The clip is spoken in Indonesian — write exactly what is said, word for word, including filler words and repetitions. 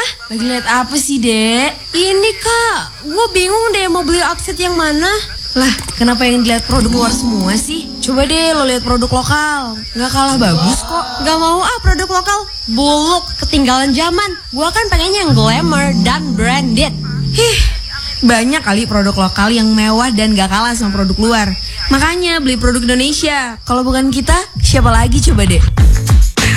Lagi lihat apa sih, Dek? Ini, Kak. Gue bingung deh mau beli outfit yang mana. Lah, kenapa yang dilihat produk luar semua sih? Coba deh lo lihat produk lokal. Nggak kalah bagus kok. Nggak mau ah produk lokal. Buluk, ketinggalan zaman. Gue kan pengennya yang glamour dan branded. Hih, banyak kali produk lokal yang mewah dan gak kalah sama produk luar. Makanya beli produk Indonesia. Kalau bukan kita, siapa lagi coba deh?